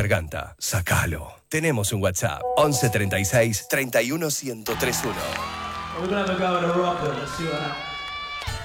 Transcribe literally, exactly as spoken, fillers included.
garganta. Sácalo. Tenemos un WhatsApp. once treinta y seis, treinta y uno, ciento treinta y uno. We're gonna have a go at a rocker. Let's see what happens.